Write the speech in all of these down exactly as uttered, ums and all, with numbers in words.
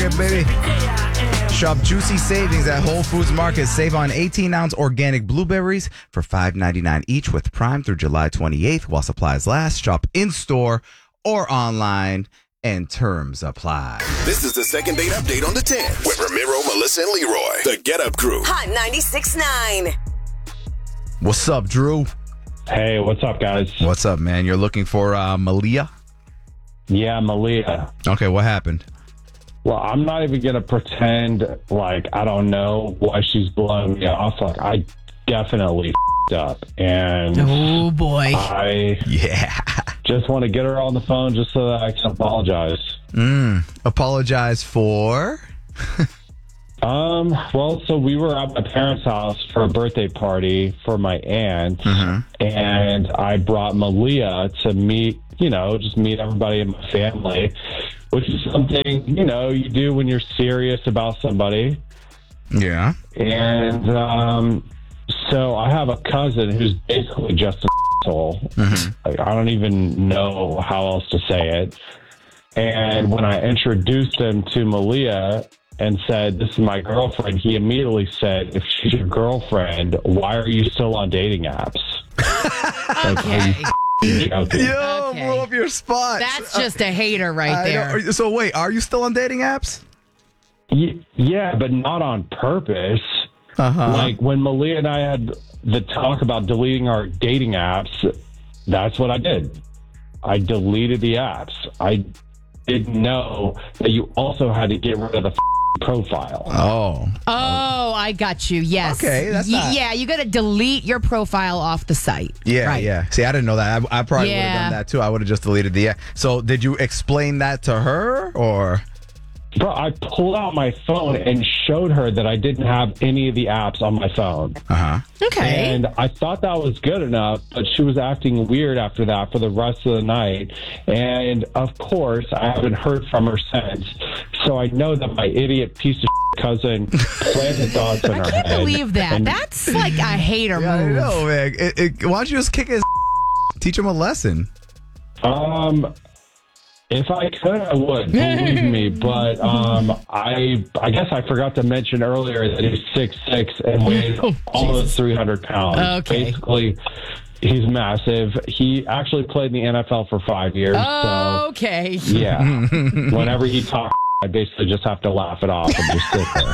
Yeah, baby. Shop Juicy Savings at Whole Foods Market. Save on eighteen-ounce organic blueberries for five ninety-nine each with Prime through July twenty-eighth while supplies last. Shop in-store or online, and terms apply. This is the second date update on the ten with Ramiro, Melissa, and Leroy. The Get Up Crew. Hot ninety-six point nine. What's up, Drew? Hey, what's up, guys? What's up, man? You're looking for uh, Malia? Yeah, Malia. Okay, what happened? Well, I'm not even going to pretend like I don't know why she's blowing me off. Like, I definitely f***ed up. And oh, boy. I Yeah. just want to get her on the phone just so that I can apologize. Mm, apologize for? Um, well, so we were at my parents' house for a birthday party for my aunt, Mhm. and I brought Malia to meet, you know, just meet everybody in my family, which is something, you know, you do when you're serious about somebody. Yeah. And um, so I have a cousin who's basically just an asshole. Mhm. Like, I don't even know how else to say it. And when I introduced him to Malia and said, "This is my girlfriend," he immediately said, "If she's your girlfriend, why are you still on dating apps?" Like, are you f***ing joking? Yo, Okay. blow up your spot. That's just a hater right I there. know. So wait, are you still on dating apps? Y- Yeah, but not on purpose. Uh-huh. Like when Malia and I had the talk about deleting our dating apps, that's what I did. I deleted the apps. I didn't know that you also had to get rid of the f- profile. Oh. Oh, I got you. Yes. Okay, that's Y- not- Yeah, you got to delete your profile off the site. Yeah, Right. yeah. See, I didn't know that. I, I probably would have Yeah. done that too. I would have just deleted the app. So did you explain that to her or? Bro, I pulled out my phone and showed her that I didn't have any of the apps on my phone. Uh-huh. Okay. And I thought that was good enough, but she was acting weird after that for the rest of the night. And of course, I haven't heard from her since. So I know that my idiot piece of shit cousin planted thoughts in her I can't head. believe that. And- That's like a hater Yeah, I move. know, man. It, it, why don't you just kick his teach him a lesson? Um, if I could, I would. Believe me, but um, I I guess I forgot to mention earlier that he's six six and weighs Oh, almost three hundred pounds. Okay. Basically, he's massive. He actually played in the N F L for five years. So Okay. yeah, whenever he talks, I basically just have to laugh it off and just sit there.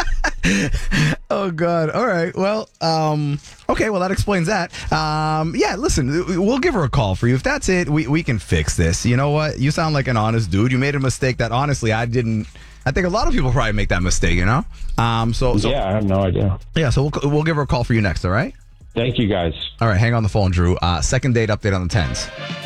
Oh God! All right. Well, um, okay. Well, that explains that. Um, yeah. Listen, we'll give her a call for you. If that's it, we we can fix this. You know what? You sound like an honest dude. You made a mistake that honestly I didn't. I think a lot of people probably make that mistake. You know. Um. So, so Yeah, I have no idea. yeah. So we'll we'll give her a call for you next. All right. Thank you, guys. All right. Hang on the phone, Drew. Uh, second date update on the tens.